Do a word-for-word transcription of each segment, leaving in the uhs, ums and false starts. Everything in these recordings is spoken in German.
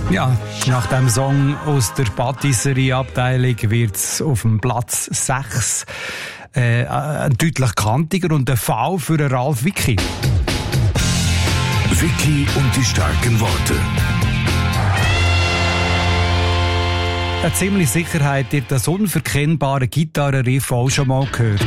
Ja, nach dem Song aus der Patisserie-Abteilung wird es auf dem Platz sechs äh, ein deutlich kantiger und ein Fall für den Ralf Wicki. Wicki und die starken Worte. Eine ziemliche Sicherheit, ihr das unverkennbare Gitarrenriff auch schon mal gehört.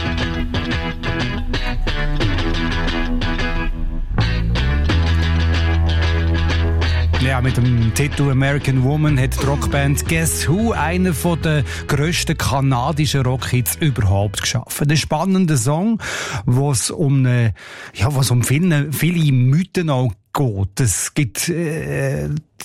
Ja, mit dem Titel American Woman hat die Rockband Guess Who einen der grössten kanadischen Rockhits überhaupt geschaffen. Ein spannender Song, wo es um, eine, ja, was um viele, viele Mythen auch geht. Es gibt äh,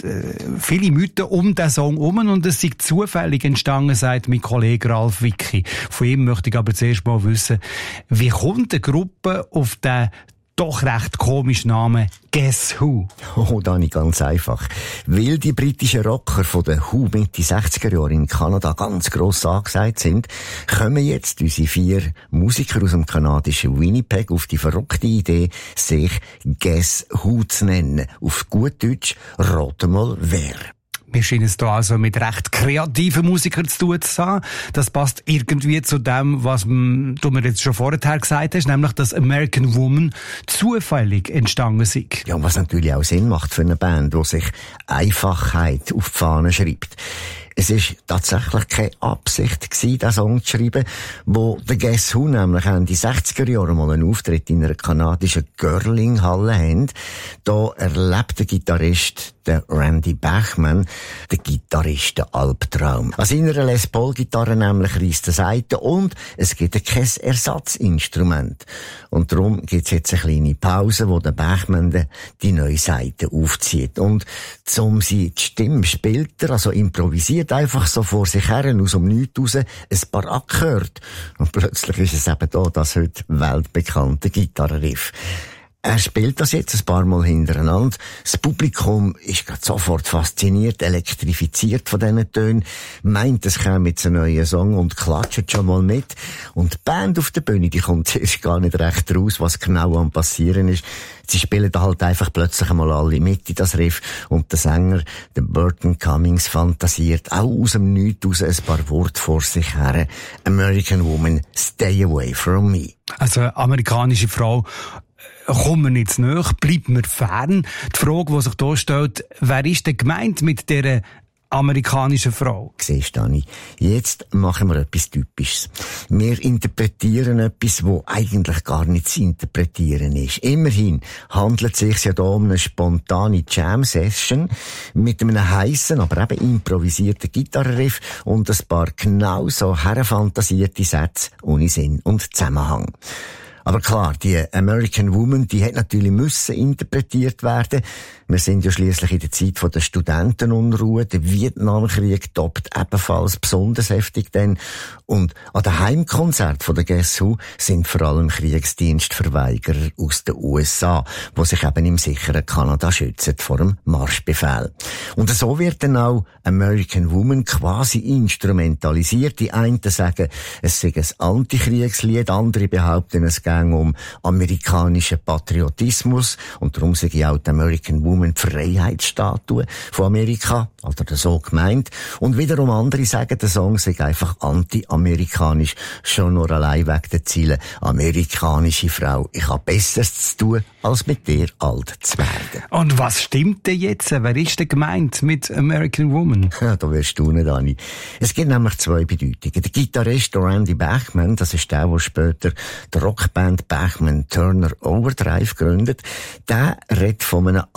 viele Mythen um diesen Song herum und es ist zufällig entstanden, sagt mein Kollege Ralf Wicki. Von ihm möchte ich aber zuerst mal wissen, wie kommt eine Gruppe auf den doch recht komischen Namen Guess Who? Oh, Dani, ganz einfach. Weil die britischen Rocker von den Who Mitte sechziger Jahre in Kanada ganz gross angesagt sind, kommen jetzt unsere vier Musiker aus dem kanadischen Winnipeg auf die verrückte Idee, sich Guess Who zu nennen. Auf gut Deutsch, rate mal wer. Wir scheinen es hier also mit recht kreativen Musikern zu tun zu haben. Das passt irgendwie zu dem, was du mir jetzt schon vorher gesagt hast, nämlich, dass American Woman zufällig entstanden ist. Ja, und was natürlich auch Sinn macht für eine Band, die sich Einfachheit auf die Fahne schreibt. Es ist tatsächlich keine Absicht gewesen, diesen Song zu schreiben, wo der Guess Who nämlich Ende sechziger Jahre mal einen Auftritt in einer kanadischen Girling-Halle haben. Da erlebt der Gitarrist, der Randy Bachman, der Gitarrist den Albtraum. An seiner Les Paul-Gitarre nämlich reisst er Saiten und es gibt kein Ersatzinstrument. Und darum gibt's jetzt eine kleine Pause, wo der Bachman die neue Saite aufzieht. Und um sie die Stimme spielt er, also improvisiert einfach so vor sich her, aus dem Nichts raus, ein paar Akkorde. Und plötzlich ist es eben da, das heute weltbekannte Gitarrenriff. Er spielt das jetzt ein paar Mal hintereinander. Das Publikum ist gerade sofort fasziniert, elektrifiziert von diesen Tönen, meint, es käme jetzt ein neuer Song und klatscht schon mal mit. Und die Band auf der Bühne, die kommt zuerst gar nicht recht raus, was genau am passieren ist. Sie spielen da halt einfach plötzlich einmal alle mit in das Riff und der Sänger, der Burton Cummings, fantasiert auch aus dem Nichts raus ein paar Worte vor sich her. American Woman, stay away from me. Also, amerikanische Frau, kommen wir nicht näher, bleibt mir fern. Die Frage, die sich hier stellt, wer ist denn gemeint mit dieser amerikanischen Frau? Siehst du, Dani, jetzt machen wir etwas Typisches. Wir interpretieren etwas, das eigentlich gar nicht zu interpretieren ist. Immerhin handelt es sich ja hier um eine spontane Jam-Session mit einem heissen, aber eben improvisierten Gitarrenriff und ein paar genau so herfantasierte Sätze ohne Sinn und Zusammenhang. Aber klar, die American Woman, die hat natürlich müssen interpretiert werden. Wir sind ja schliesslich in der Zeit von der Studentenunruhe. Der Vietnamkrieg toppt ebenfalls besonders heftig denn. Und an den Heimkonzert von der Guess Who sind vor allem Kriegsdienstverweigerer aus den U S A, die sich eben im sicheren Kanada schützen vor dem Marschbefehl. Und so wird dann auch American Woman quasi instrumentalisiert. Die einen sagen, es sei ein Antikriegslied, andere behaupten, es gehe um amerikanischen Patriotismus und darum sage ich auch die American Woman die Freiheitsstatue von Amerika, oder so gemeint. Und wiederum andere sagen, der Song sei einfach anti-amerikanisch, schon nur allein wegen der Ziele. Amerikanische Frau, ich habe Besseres zu tun, als mit dir alt zu werden. Und was stimmt denn jetzt? Wer ist denn gemeint mit American Woman? Ja, da wirst du nicht, Dani. Es gibt nämlich zwei Bedeutungen. Der Gitarrist Randy Bachman, das ist der, der später die Rockband Bachman Turner Overdrive gründet, der redet von einem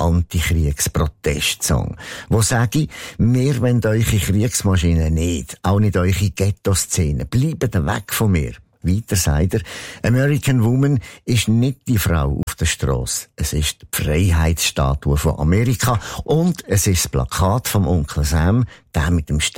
Antikriegsprotestsong, wo sage ich, wir wollen eure Kriegsmaschinen nicht, auch nicht eure Ghetto-Szenen, bleibt weg von mir. Weiter sagt er, American Woman ist nicht die Frau auf der Strasse, es ist die Freiheitsstatue von Amerika und es ist das Plakat vom Onkel Sam, der mit dem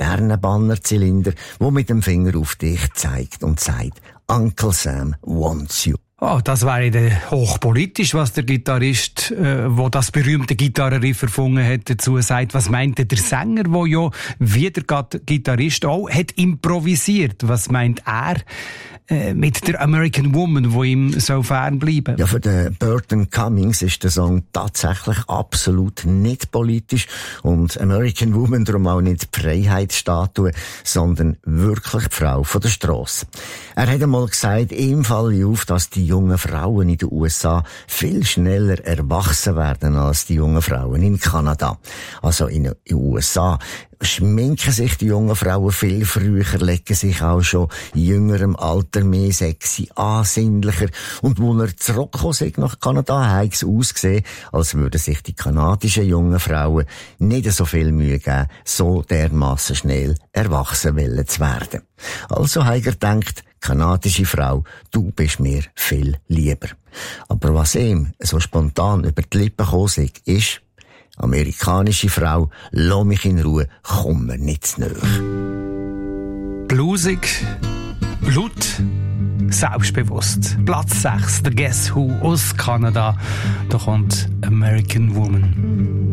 Sternenbannerzylinder, wo mit dem Finger auf dich zeigt und sagt, Uncle Sam wants you. Oh, das wäre dann hochpolitisch, was der Gitarrist, äh, wo das berühmte Gitarrenriff erfunden hat, dazu sagt. Was meint der Sänger, der ja wie der Gitarrist auch hat improvisiert? Was meint er äh, mit der American Woman, wo ihm so fern bleiben? Ja, für den Burton Cummings ist der Song tatsächlich absolut nicht politisch und American Woman darum auch nicht die Freiheitsstatue, sondern wirklich die Frau von der Strasse. Er hat einmal gesagt, ihm falle auf, dass die jungen Frauen in den U S A viel schneller erwachsen werden als die jungen Frauen in Kanada. Also in den U S A schminken sich die jungen Frauen viel früher, legen sich auch schon in jüngerem Alter mehr sexy an, sinnlicher. Und wo er zurückgekommen ist nach Kanada, hat es ausgesehen, als würden sich die kanadischen jungen Frauen nicht so viel Mühe geben, so dermassen schnell erwachsen wollen zu werden. Also hat er gedacht, kanadische Frau, du bist mir viel lieber. Aber was ihm so spontan über die Lippen gekommen ist, ist, amerikanische Frau, lass mich in Ruhe, komm mir nicht zu nahe. Blusig, laut, selbstbewusst. Platz sechs, der Guess Who aus Kanada. Da kommt American Woman.